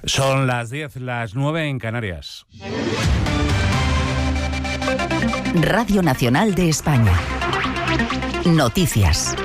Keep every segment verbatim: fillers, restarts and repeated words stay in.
Son las diez, las nueve en Canarias. Radio Nacional de España. Noticias.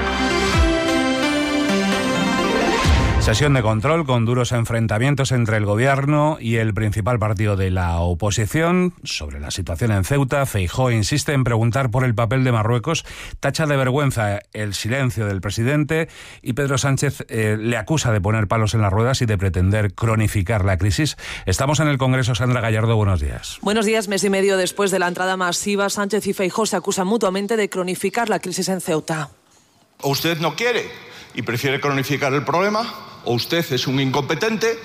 Sesión de control con duros enfrentamientos entre el Gobierno y el principal partido de la oposición. Sobre la situación en Ceuta, Feijóo insiste en preguntar por el papel de Marruecos, tacha de vergüenza el silencio del presidente y Pedro Sánchez eh, le acusa de poner palos en las ruedas y de pretender cronificar la crisis. Estamos en el Congreso. Sandra Gallardo, buenos días. Buenos días. Mes y medio después de la entrada masiva, Sánchez y Feijóo se acusan mutuamente de cronificar la crisis en Ceuta. O usted no quiere y prefiere cronificar el problema, o usted es un incompetente,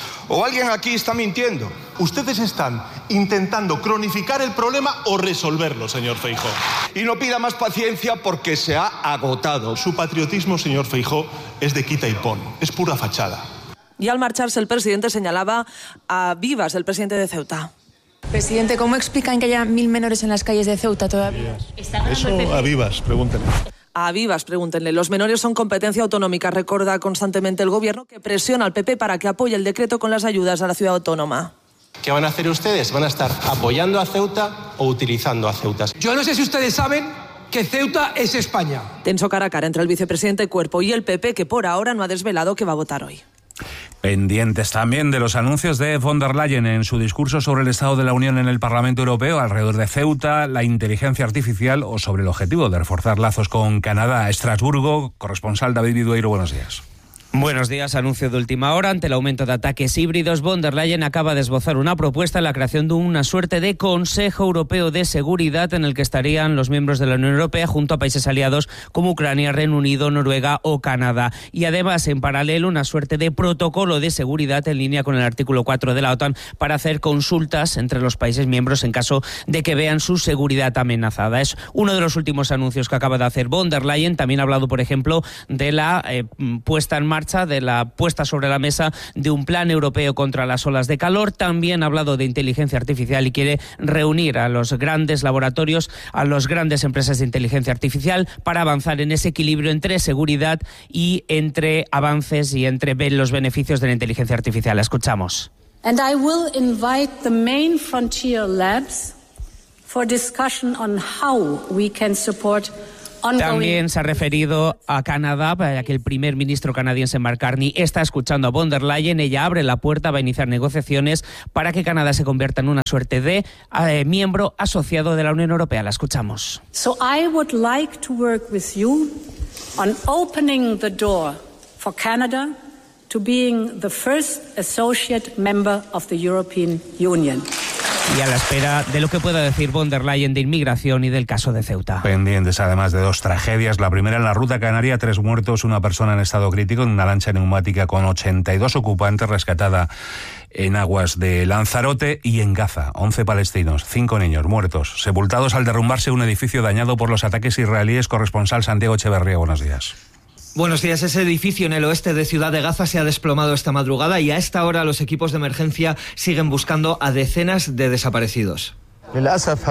o alguien aquí está mintiendo. Ustedes están intentando cronificar el problema o resolverlo, señor Feijóo. Y no pida más paciencia porque se ha agotado. Su patriotismo, señor Feijóo, es de quita y pon, es pura fachada. Y al marcharse, el presidente señalaba a Vivas, el presidente de Ceuta. Presidente, ¿cómo explican que haya mil menores en las calles de Ceuta todavía? Eso a Vivas, pregúntenle. A Vivas, pregúntenle. Los menores son competencia autonómica, recuerda constantemente el Gobierno, que presiona al P P para que apoye el decreto con las ayudas a la ciudad autónoma. ¿Qué van a hacer ustedes? ¿Van a estar apoyando a Ceuta o utilizando a Ceuta? Yo no sé si ustedes saben que Ceuta es España. Tenso cara a cara entre el vicepresidente Cuerpo y el P P, que por ahora no ha desvelado que va a votar hoy. Pendientes también de los anuncios de von der Leyen en su discurso sobre el Estado de la Unión en el Parlamento Europeo alrededor de Ceuta, la inteligencia artificial o sobre el objetivo de reforzar lazos con Canadá. Estrasburgo, corresponsal David Vidueiro, buenos días. Buenos días. Anuncio de última hora. Ante el aumento de ataques híbridos, von der Leyen acaba de esbozar una propuesta en la creación de una suerte de Consejo Europeo de Seguridad en el que estarían los miembros de la Unión Europea junto a países aliados como Ucrania, Reino Unido, Noruega o Canadá. Y además, en paralelo, una suerte de protocolo de seguridad en línea con el artículo cuatro de la OTAN para hacer consultas entre los países miembros en caso de que vean su seguridad amenazada. Es uno de los últimos anuncios que acaba de hacer von der Leyen. También ha hablado, por ejemplo, de la eh, puesta en marcha de la puesta sobre la mesa de un plan europeo contra las olas de calor. También ha hablado de inteligencia artificial y quiere reunir a los grandes laboratorios, a las grandes empresas de inteligencia artificial para avanzar en ese equilibrio entre seguridad y entre avances y entre los beneficios de la inteligencia artificial. La escuchamos. And I will invite the main frontier labs for discussion on how we can support. También se ha referido a Canadá, para que el primer ministro canadiense Mark Carney está escuchando a von der Leyen. Ella abre la puerta, va a iniciar negociaciones para que Canadá se convierta en una suerte de eh, miembro asociado de la Unión Europea. La escuchamos. So I would like to work with you on opening the door for Canada to being the first associate member of the European Union. Y a la espera de lo que pueda decir von der Leyen de inmigración y del caso de Ceuta. Pendientes además de dos tragedias. La primera en la ruta canaria, tres muertos, una persona en estado crítico en una lancha neumática con ochenta y dos ocupantes rescatada en aguas de Lanzarote. Y en Gaza, once palestinos, cinco niños muertos, sepultados al derrumbarse un edificio dañado por los ataques israelíes. Corresponsal Santiago Echeverría, buenos días. Buenos días. Ese edificio en el oeste de Ciudad de Gaza se ha desplomado esta madrugada y a esta hora los equipos de emergencia siguen buscando a decenas de desaparecidos. El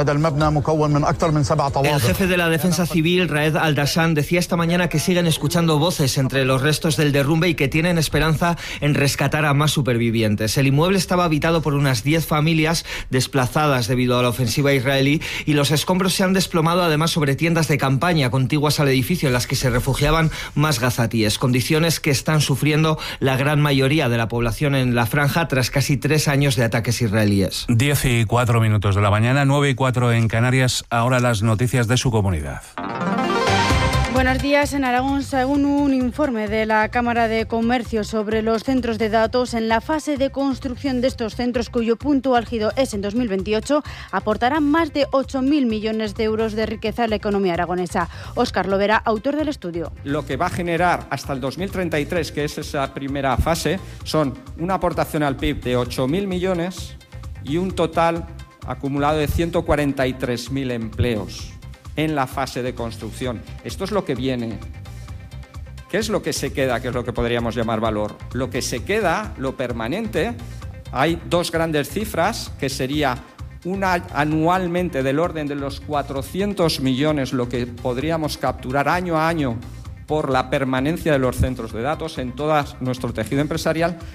jefe de la Defensa Civil, Raed Al-Dashan, decía esta mañana que siguen escuchando voces entre los restos del derrumbe y que tienen esperanza en rescatar a más supervivientes. El inmueble estaba habitado por unas diez familias desplazadas debido a la ofensiva israelí y los escombros se han desplomado además sobre tiendas de campaña contiguas al edificio en las que se refugiaban más gazatíes, condiciones que están sufriendo la gran mayoría de la población en la franja tras casi tres años de ataques israelíes. Diez y cuatro minutos de la mañana. nueve y cuatro en Canarias, ahora las noticias de su comunidad. Buenos días. En Aragón, según un informe de la Cámara de Comercio sobre los centros de datos, en la fase de construcción de estos centros, cuyo punto álgido es en dos mil veintiocho, aportarán más de ocho mil millones de euros de riqueza a la economía aragonesa. Óscar Lovera, autor del estudio. Lo que va a generar hasta el dos mil treinta y tres, que es esa primera fase, son una aportación al P I B de ocho mil millones y un total acumulado de ciento cuarenta y tres mil empleos en la fase de construcción. Esto es lo que viene. ¿Qué es lo que se queda? ¿Qué es lo que podríamos llamar valor? Lo que se queda, lo permanente, hay dos grandes cifras, que sería una anualmente del orden de los cuatrocientos millones, lo que podríamos capturar año a año por la permanencia de los centros de datos en todo nuestro tejido empresarial,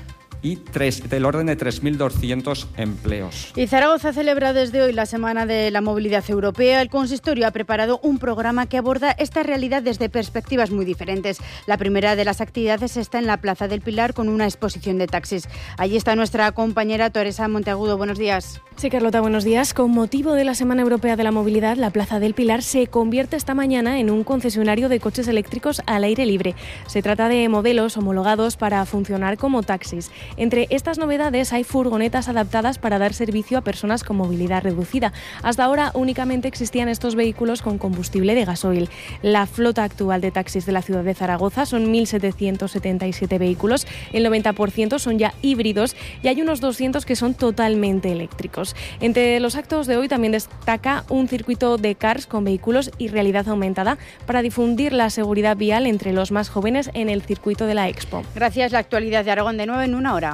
y tres, del orden de tres mil doscientos empleos. Y Zaragoza celebra desde hoy la Semana de la Movilidad Europea. El consistorio ha preparado un programa que aborda esta realidad desde perspectivas muy diferentes. La primera de las actividades está en la Plaza del Pilar con una exposición de taxis. Allí está nuestra compañera Teresa Monteagudo. Buenos días. Sí, Carlota, buenos días. Con motivo de la Semana Europea de la Movilidad, la Plaza del Pilar se convierte esta mañana en un concesionario de coches eléctricos al aire libre. Se trata de modelos homologados para funcionar como taxis. Entre estas novedades hay furgonetas adaptadas para dar servicio a personas con movilidad reducida. Hasta ahora únicamente existían estos vehículos con combustible de gasoil. La flota actual de taxis de la ciudad de Zaragoza son mil setecientos setenta y siete vehículos, el noventa por ciento son ya híbridos y hay unos doscientos que son totalmente eléctricos. Entre los actos de hoy también destaca un circuito de cars con vehículos y realidad aumentada para difundir la seguridad vial entre los más jóvenes en el circuito de la Expo. Gracias. La actualidad de Aragón de nuevo en una hora.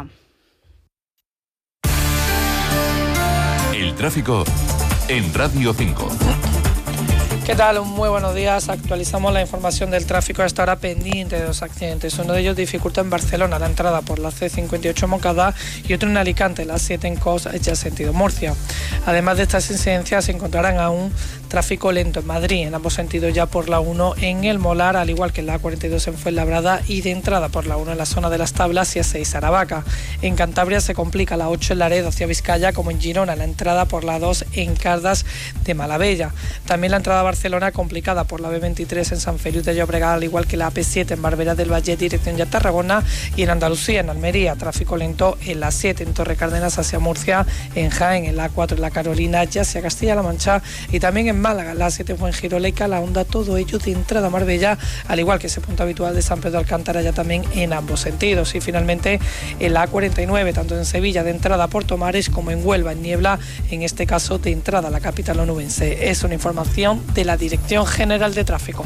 El tráfico en Radio cinco. ¿Qué tal? Muy buenos días. Actualizamos la información del tráfico a esta hora pendiente de dos accidentes. Uno de ellos dificulta en Barcelona la entrada por la C cincuenta y ocho en Moncada y otro en Alicante, la siete en Cos, ya sentido Murcia. Además de estas incidencias se encontrarán aún tráfico lento en Madrid, en ambos sentidos ya por la uno en El Molar, al igual que en la A cuarenta y dos en Fuenlabrada y de entrada por la uno en la zona de Las Tablas y A seis Aravaca. En Cantabria se complica la ocho en Laredo hacia Vizcaya, como en Girona, la entrada por la dos en Cardas de Malavella. También la entrada a Barcelona complicada por la B veintitrés en San Feliu de Llobregat, al igual que la A P siete en Barberá del Valle dirección ya Tarragona, y en Andalucía, en Almería, tráfico lento en la siete en Torre Cárdenas hacia Murcia, en Jaén, en la A cuatro en la Carolina ya hacia Castilla-La Mancha y también en Málaga, la siete en Fuengiroleca, la Honda, todo ello de entrada a Marbella, al igual que ese punto habitual de San Pedro Alcántara ya también en ambos sentidos. Y finalmente en la A cuarenta y nueve, tanto en Sevilla de entrada a Puerto Mares como en Huelva en Niebla, en este caso de entrada a la capital onubense. Es una información de la Dirección General de Tráfico.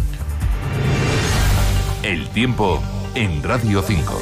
El tiempo en Radio cinco.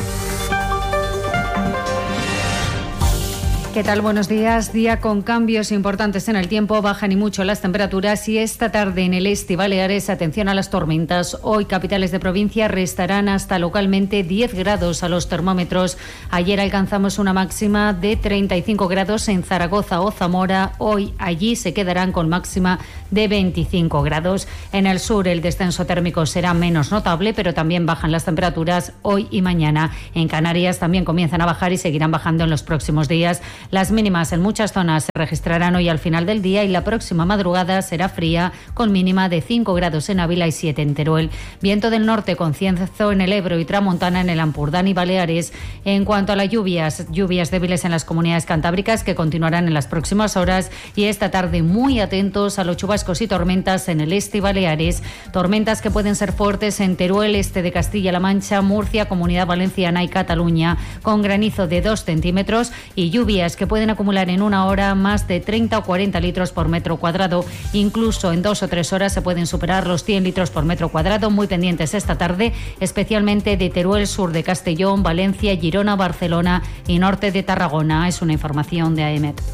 ¿Qué tal? Buenos días. Día con cambios importantes en el tiempo. Bajan y mucho las temperaturas y esta tarde en el este y Baleares, atención a las tormentas. Hoy capitales de provincia restarán hasta localmente diez grados a los termómetros. Ayer alcanzamos una máxima de treinta y cinco grados en Zaragoza o Zamora. Hoy allí se quedarán con máxima de veinticinco grados. En el sur el descenso térmico será menos notable, pero también bajan las temperaturas hoy y mañana. En Canarias también comienzan a bajar y seguirán bajando en los próximos días. Las mínimas en muchas zonas se registrarán hoy al final del día y la próxima madrugada será fría, con mínima de cinco grados en Ávila y siete en Teruel. Viento del norte con cienzo en el Ebro y tramontana en el Ampurdán y Baleares. En cuanto a las lluvias, lluvias débiles en las comunidades cantábricas que continuarán en las próximas horas y esta tarde muy atentos a los chubascos y tormentas en el este y Baleares. Tormentas que pueden ser fuertes en Teruel, este de Castilla-La Mancha, Murcia, Comunidad Valenciana y Cataluña, con granizo de dos centímetros y lluvias que pueden acumular en una hora más de treinta o cuarenta litros por metro cuadrado. Incluso en dos o tres horas se pueden superar los cien litros por metro cuadrado. Muy pendientes esta tarde, especialmente de Teruel, sur de Castellón, Valencia, Girona, Barcelona y norte de Tarragona. Es una información de A E M E T.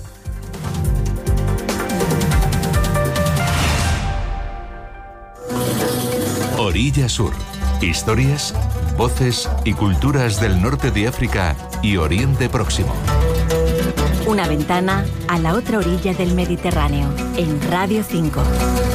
Orilla Sur. Historias, voces y culturas del norte de África y Oriente Próximo. Una ventana a la otra orilla del Mediterráneo, en Radio cinco.